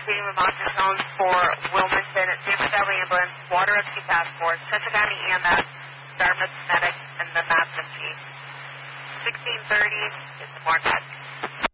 repeating the monster tones for Wilmington, Davis Valley Ambulance, Water Rescue Task Force, Central County EMS, Dartmouth Medic, and the Master Chief. 1630 is the Marquette.